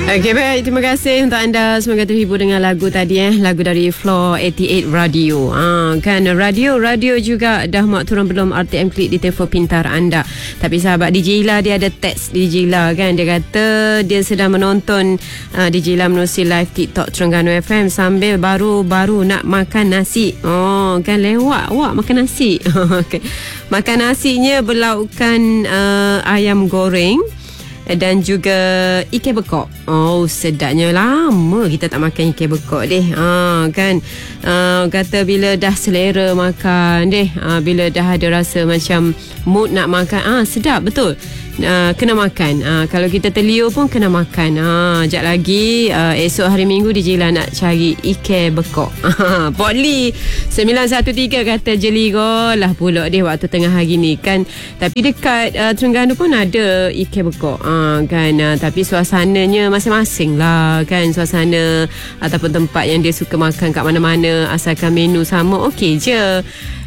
Okey, baik. Terima kasih untuk anda. Semoga terhibur dengan lagu tadi. Lagu dari Floor 88 Radio. Kan radio juga dah mak turun belum RTM Klik di telefon pintar anda. Tapi sahabat DJ Ila, dia ada teks DJ Ila kan. Dia kata dia sedang menonton DJ Ila menerusi live TikTok Terengganu FM sambil baru nak makan nasi. Oh, kan lewat awak makan nasi. Okay. Makan nasinya berlaukkan ayam goreng dan juga ikan bekok. Oh, sedapnya. Lama kita tak makan ikan bekok deh. Kan kata bila dah selera makan deh, bila dah ada rasa macam mood nak makan, sedap betul. Kena makan. Kalau kita terliur pun kena makan. Sekejap lagi esok hari Minggu DJ Ila nak cari ikan bekok. Potli 913 kata jeli lah pula deh waktu tengah hari ni kan. Tapi dekat Terengganu pun ada ikan bekok kan. Tapi suasananya masing-masing lah kan. Suasana ataupun tempat yang dia suka makan kat mana-mana, asalkan menu sama okey je.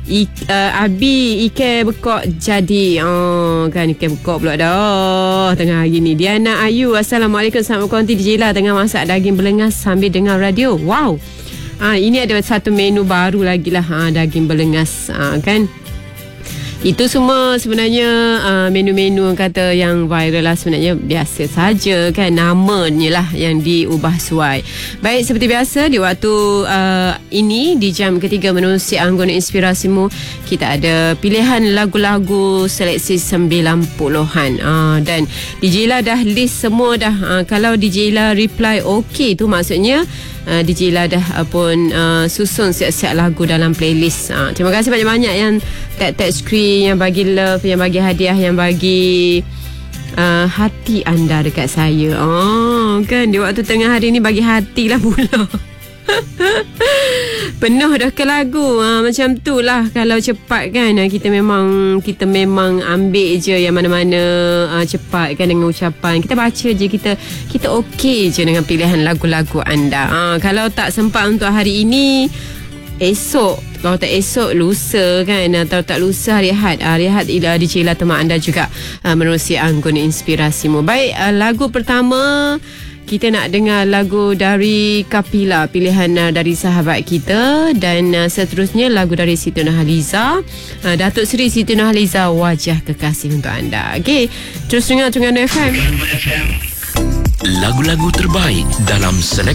Abi ikan bekok jadi kan ikan bekok pula dah tengah hari ni. Diana Ayu, Assalamualaikum, selamat berkonti DJ Ila tengah masak daging belengas sambil dengar radio. Wow, ini ada satu menu baru lagi lah, daging belengas kan. Itu semua sebenarnya menu-menu kata yang viral lah, sebenarnya biasa saja kan, namanya lah yang diubah suai. Baik, seperti biasa di waktu ini di jam ketiga menerusi Anggona Inspirasimu, kita ada pilihan lagu-lagu seleksi 90-an dan DJ Ila dah list semua dah. Kalau DJ Ila reply okey tu maksudnya DJ Ila dah pun susun siap-siap lagu dalam playlist. Terima kasih banyak-banyak yang tag screen, yang bagi love, yang bagi hadiah, yang bagi hati anda dekat saya. Kan di waktu tengah hari ni bagi hati lah pula. Penuh dah ke lagu. Macam tu lah kalau cepat kan. Kita memang ambil je yang mana-mana cepat kan dengan ucapan. Kita baca je, kita okey je dengan pilihan lagu-lagu anda. Kalau tak sempat untuk hari ini, esok. Kalau tak esok, lusa kan. Atau tak lusa, hari Ahad. Hari Ahad DJ Ila teman anda juga menerusi Anggona Inspirasimu. Baik, lagu pertama kita nak dengar lagu dari Kapila, pilihan dari sahabat kita. Dan seterusnya lagu dari Siti Nurhaliza, Datuk Seri Siti Nurhaliza, Wajah Kekasih untuk anda. Okey, terus dengar Terengganu FM. Lagu-lagu terbaik dalam selek